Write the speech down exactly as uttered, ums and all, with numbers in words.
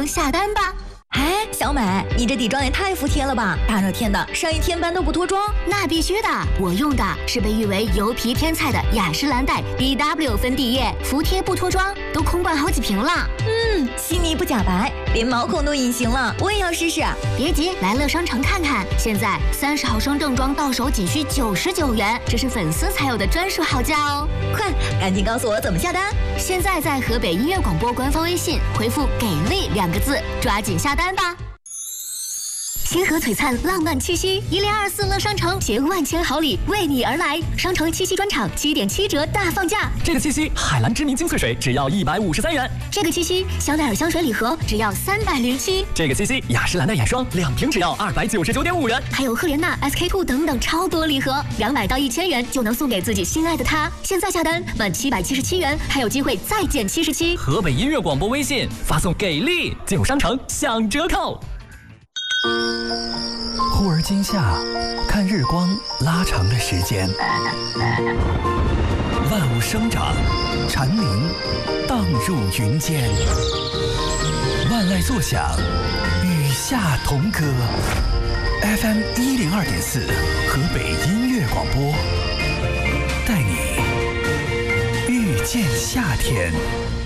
城下单吧。 哎，小美，你这底妆也太服帖了吧！大热天的，上一天班都不脱妆？ 那必须的，我用的是被誉为油皮天菜的雅诗兰黛 B W 粉底液，服帖不脱妆，都空罐好几瓶了。 嗯，细腻不假白，连毛孔都隐形了，我也要试试。 别急，来乐商城看看，现在三十毫升正装到手仅需九十九元，这是粉丝才有的专属好价哦！ 快，赶紧告诉我怎么下单！ 现在在河北音乐广播官方微信回复“给力”两个字，抓紧下单吧。星河璀璨，浪漫气息，一零二四乐商城携万千好礼为你而来。商城七夕专场七点七折大放价， 这个七夕海蓝知名精粹水只要一百五十三元， 这个七夕香奈儿香水礼盒只要三百零七， 这个七夕雅诗兰黛眼霜两瓶只要二百九十九点五元， 还有赫莲娜 S K two 等等超多礼盒，两百到一千元就能送给自己心爱的他。现在下单满七百七十七元，还有机会再减七十七。 河北音乐广播微信发送给力，进入商城享折扣。 忽而今夏，看日光拉长的时间，万物生长，蝉鸣荡入云间，万籁作响，与夏同歌。F M 一零二点四，河北音乐广播，带你遇见夏天。